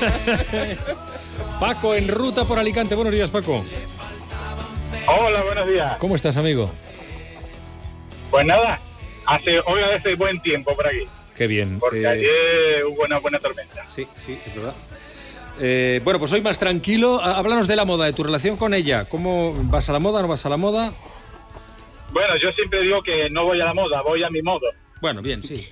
Paco, en ruta por Alicante. Buenos días, Paco. Hola, buenos días. ¿Cómo estás, amigo? Pues nada, hoy hace buen tiempo por aquí. Qué bien. Porque ayer hubo una buena tormenta. Sí, es verdad. Bueno, pues hoy más tranquilo. Háblanos de la moda, de tu relación con ella. ¿Cómo vas a la moda, no vas a la moda? Bueno, yo siempre digo que no voy a la moda, voy a mi modo. Bueno, bien, sí.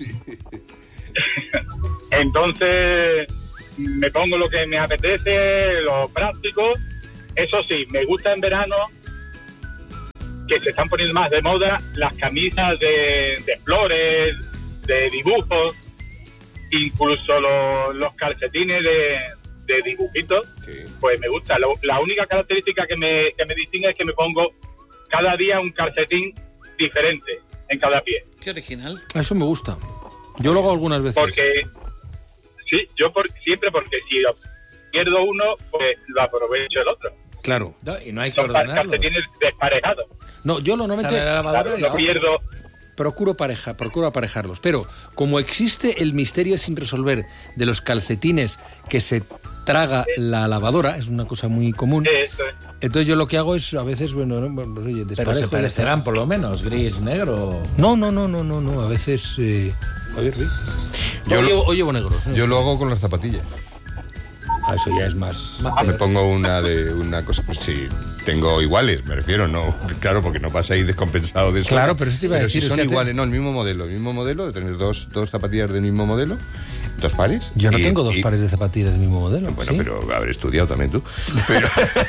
Entonces, me pongo lo que me apetece, lo práctico. Eso sí, me gusta en verano que se están poniendo más de moda las camisas de flores, de dibujos, incluso los calcetines de dibujitos. Sí. Pues me gusta. La única característica que me distingue es que me pongo cada día un calcetín diferente en cada pie. Qué original. Eso me gusta. Yo lo hago algunas veces. Porque siempre porque si pierdo uno, pues lo aprovecho el otro. Claro. No, y no hay que ordenarlo. Calcetines desparejados. No, yo normalmente no pierdo. Procuro aparejarlos, pero como existe el misterio sin resolver de los calcetines que se traga la lavadora, es una cosa muy común. Eso es. Entonces yo lo que hago es a veces, oye, desparejo. Pero se parecerán por lo menos, gris, negro. No, a veces. A ver, Yo llevo negros. Yo lo hago con las zapatillas. Eso ya es más me pongo una cosa, pues sí, tengo iguales, me refiero, no, claro, porque no vas a ir descompensado de eso. Claro, pero eso te iba a decir. Si son iguales, no, el mismo modelo, de tener dos zapatillas del mismo modelo, dos pares. Yo no tengo dos pares de zapatillas del mismo modelo. Bueno, ¿sí? Pero haber estudiado también tú. Pero...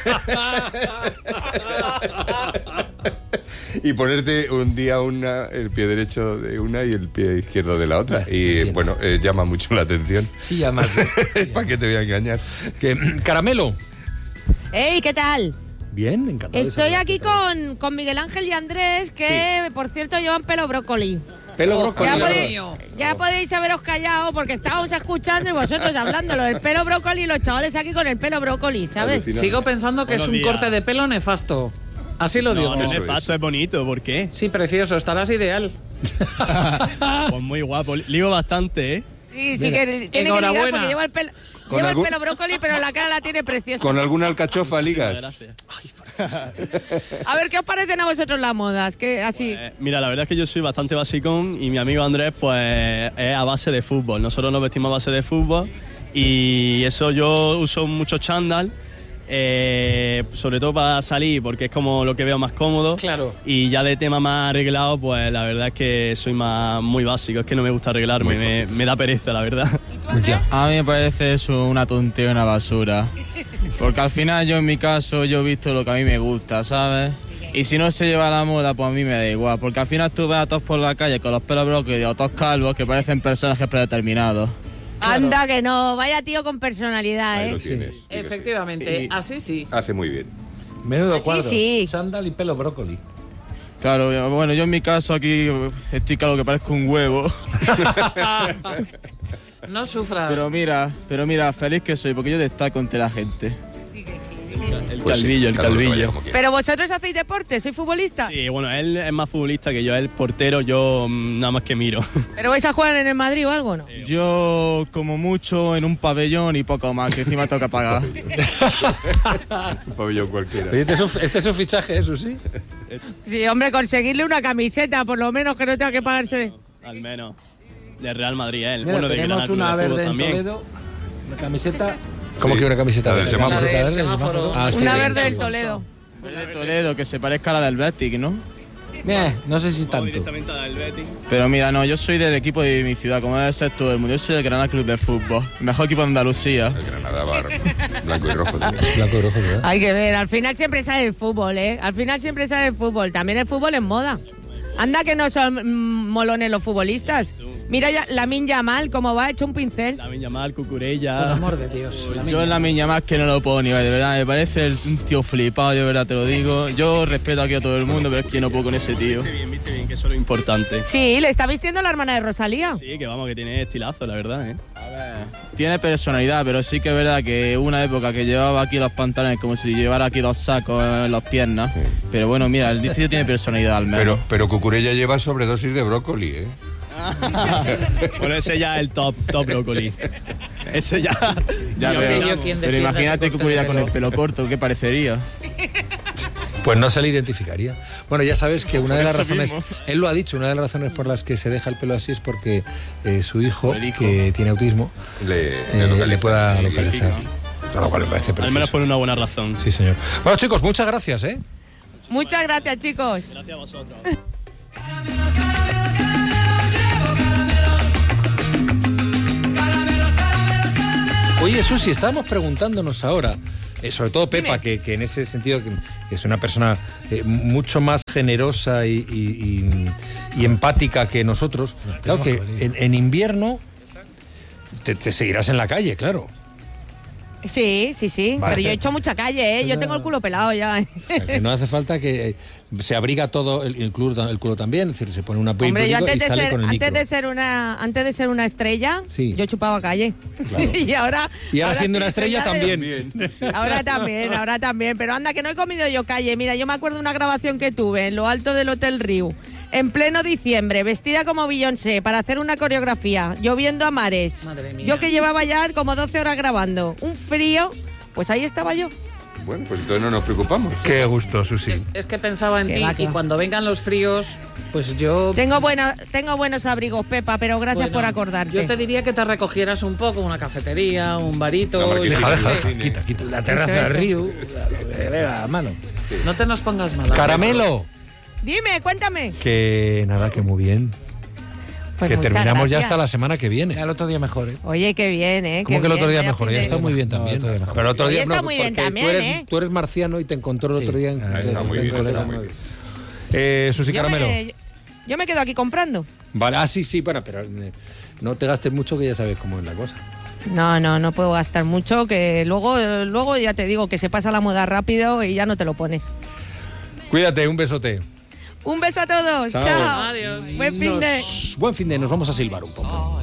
y ponerte un día el pie derecho de una y el pie izquierdo de la otra. Y bueno, llama mucho la atención. Sí, llama. ¿Para qué te voy a engañar? Caramelo. ¡Ey! ¿Qué tal? Bien, encantado. Estoy aquí con Miguel Ángel y Andrés, que por cierto llevan pelo brócoli. Pelo brócoli. Ya podéis haberos callado porque estábamos escuchando y vosotros hablándolo. El pelo brócoli y los chavales aquí con el pelo brócoli, ¿sabes? Sigo pensando que es un corte de pelo nefasto. Así lo digo. No es nefasto, es bonito. ¿Por qué? Sí, precioso. Estarás ideal. Pues muy guapo. Ligo bastante, ¿eh? Sí, que tiene que ligar porque lleva el pelo brócoli, pero la cara la tiene preciosa. ¿Con alguna alcachofa ligas? Gracias. A ver, ¿qué os parecen a vosotros las modas? Así. Mira, la verdad es que yo soy bastante basicón y mi amigo Andrés, pues, es a base de fútbol. Nosotros nos vestimos a base de fútbol y eso yo uso mucho chándal. Sobre todo para salir porque es como lo que veo más cómodo. Claro. Y ya de tema más arreglado, pues la verdad es que soy muy básico, es que no me gusta arreglarme, me da pereza, la verdad. ¿Y tú, Andrés? A mí me parece eso una tontería, una basura. Porque al final yo en mi caso yo he visto lo que a mí me gusta, ¿sabes? Y si no se lleva la moda, pues a mí me da igual. Porque al final tú ves a todos por la calle con los pelos brócoli o todos calvos que parecen personajes predeterminados. Claro. Anda que no, vaya tío con personalidad, Ahí ¿eh? lo tienes, sí. Efectivamente, así sí. Hace muy bien. Menudo Así cuadro. sí. Sándal y pelo brócoli. Claro, bueno, yo en mi caso aquí estoy claro que parezco un huevo. No sufras. Pero mira, feliz que soy porque yo destaco entre la gente. Sí que sí. El calvillo. Pero vosotros hacéis deporte, ¿sois futbolistas? Sí, bueno, él es más futbolista que yo, él portero, yo nada más que miro. ¿Pero vais a jugar en el Madrid o algo, no? Yo como mucho en un pabellón y poco más, que encima toca pagar. Un pabellón cualquiera. Este es un fichaje, eso sí. Sí, hombre, conseguirle una camiseta, por lo menos que no tenga que pagarse. Al menos. De Real Madrid, él. Mira, Bueno, de tenemos Granada una Club de verde Fútbol en también. Toledo, una camiseta. ¿Cómo que una camiseta La del verde? semáforo. La del semáforo. Ah, sí, Una sí, verde sí. del Toledo. De Toledo, que se parezca a la del Betis, ¿no? No sé si tanto. Directamente al Betis. Pero mira, no, yo soy del equipo de mi ciudad, como debe ser todo el mundo. Yo soy del Granada Club de Fútbol, el mejor equipo de Andalucía. El Granada va blanco y rojo también. Blanco y rojo, ¿verdad? Hay que ver, al final siempre sale el fútbol, ¿eh? Al final siempre sale el fútbol. También el fútbol es moda. Anda que no son molones los futbolistas. Mira ya Lamine Yamal, cómo va, hecho un pincel. Lamine Yamal, Cucurella. Por amor de Dios. Yo en la miña más que no lo puedo ni ver, de verdad, me parece un tío flipado, de verdad te lo digo. Yo respeto aquí a todo el mundo, pero es que no puedo con ese tío. Viste bien, que eso es lo importante. Sí, le está vistiendo la hermana de Rosalía. Sí, que vamos, que tiene estilazo, la verdad, ¿eh? A ver, tiene personalidad, pero sí que es verdad que hubo una época que llevaba aquí los pantalones como si llevara aquí dos sacos en las piernas. Sí. Pero bueno, mira, el tío tiene personalidad al menos. Pero Cucurella lleva sobredosis de brócoli, ¿eh? Bueno, ese ya es el top brócoli. Ese ya. Ya Yo veo. pillo quien Pero defienda imagínate ese que corte pudiera de con el pelo. pelo corto, ¿qué parecería? Pues no se le identificaría. Bueno, ya sabes que una de Por las eso razones, mismo. él lo ha dicho, una de las razones por las que se deja el pelo así es porque su hijo, El hijo. que tiene autismo, le pueda Sí, localizar. A lo cual me parece Al menos precioso. por una buena razón. Sí, señor. Bueno, chicos, muchas gracias, ¿eh? Muchas gracias, chicos. Gracias a vosotros. Oye, Susi, estábamos preguntándonos ahora, sobre todo Pepa, que en ese sentido que es una persona mucho más generosa y empática que nosotros. Claro que en invierno te seguirás en la calle, claro. Sí. Vale. Pero yo he hecho mucha calle, ¿eh? Yo tengo el culo pelado ya. O sea, que no hace falta que se abriga todo el culo también, es decir, se pone una Hombre, yo y antes sale con el micro. de ser una estrella, Sí. yo chupaba calle. Claro. y ahora siendo una estoy estrella de- también. Ahora también. Pero anda, que no he comido yo calle. Mira, yo me acuerdo de una grabación que tuve en lo alto del Hotel Riu, en pleno diciembre, vestida como Beyoncé, para hacer una coreografía, lloviendo a mares. Madre mía. Yo que llevaba ya como 12 horas grabando. Un frío, pues ahí estaba yo. Bueno, pues entonces no nos preocupamos. Qué gusto, Susi. Es que pensaba en Que ti va, que y va. cuando vengan los fríos, pues yo... Tengo buenos abrigos, Pepa, pero gracias bueno, por acordarte. Yo te diría que te recogieras un poco, una cafetería, un barito... No, porque y- sí, Deja, sí, deja, sí, sí. quita. La terraza del río. Venga, mano. No te nos pongas mal. Caramelo. Dime, cuéntame. Que nada, que muy bien. Pues que muchas terminamos ya gracias. hasta la semana que viene. El otro día mejor, ¿eh? Oye, qué bien, ¿eh? ¿Cómo Qué que el otro bien, día vaya mejor? fin Ya de- está muy bien No, también. el otro día mejor. Pero el otro Hoy día está no, muy bien porque también, ¿eh? tú eres marciano y te encontró el otro día. Está muy bien, está muy bien. Susi Caramelo. Yo me quedo aquí comprando. Vale, sí, bueno, pero no te gastes mucho que ya sabes cómo es la cosa. No puedo gastar mucho, que luego ya te digo que se pasa la moda rápido y ya no te lo pones. Cuídate, un besote. Un beso a todos. Chao. Chao. Adiós. Buen fin de... Buen fin de, nos vamos a silbar un poco.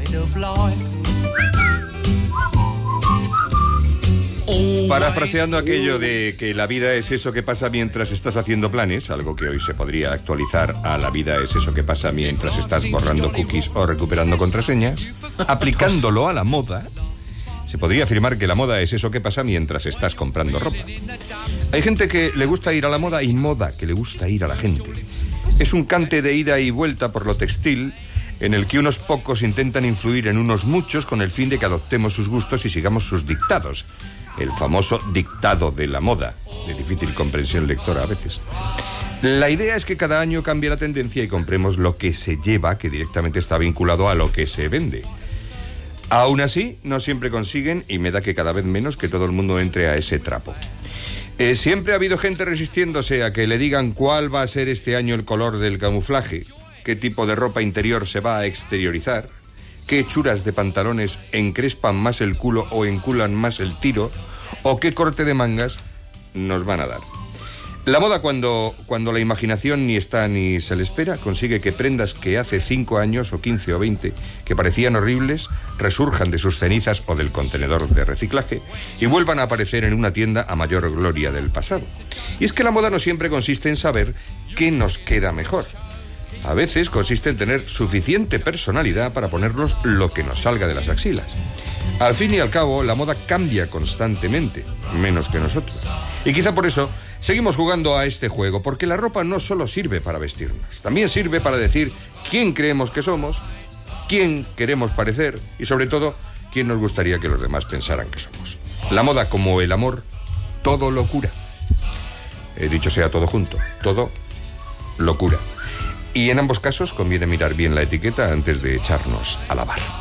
Parafraseando aquello de que la vida es eso que pasa mientras estás haciendo planes, algo que hoy se podría actualizar a la vida es eso que pasa mientras estás borrando cookies o recuperando contraseñas, aplicándolo a la moda, se podría afirmar que la moda es eso que pasa mientras estás comprando ropa. Hay gente que le gusta ir a la moda y moda que le gusta ir a la gente. Es un cante de ida y vuelta por lo textil en el que unos pocos intentan influir en unos muchos con el fin de que adoptemos sus gustos y sigamos sus dictados. El famoso dictado de la moda, de difícil comprensión lectora a veces. La idea es que cada año cambie la tendencia y compremos lo que se lleva, que directamente está vinculado a lo que se vende. Aún así, no siempre consiguen, y me da que cada vez menos, que todo el mundo entre a ese trapo. Siempre ha habido gente resistiéndose a que le digan cuál va a ser este año el color del camuflaje, qué tipo de ropa interior se va a exteriorizar, qué hechuras de pantalones encrespan más el culo o enculan más el tiro, o qué corte de mangas nos van a dar. La moda, cuando la imaginación ni está ni se le espera, consigue que prendas que hace 5 años o 15 o 20 que parecían horribles resurjan de sus cenizas o del contenedor de reciclaje y vuelvan a aparecer en una tienda a mayor gloria del pasado. Y es que la moda no siempre consiste en saber qué nos queda mejor. A veces consiste en tener suficiente personalidad para ponernos lo que nos salga de las axilas. Al fin y al cabo, la moda cambia constantemente, menos que nosotros. Y quizá por eso seguimos jugando a este juego, porque la ropa no solo sirve para vestirnos, también sirve para decir quién creemos que somos, quién queremos parecer y, sobre todo, quién nos gustaría que los demás pensaran que somos. La moda, como el amor, todo lo cura. Dicho sea todo junto, todo locura. Y en ambos casos conviene mirar bien la etiqueta antes de echarnos a lavar.